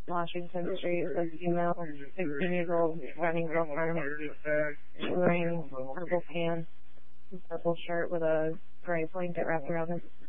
Washington Street, a female, 16-year-old wedding girlfriend. She's wearing purple pants, purple shirt with a gray blanket wrapped around her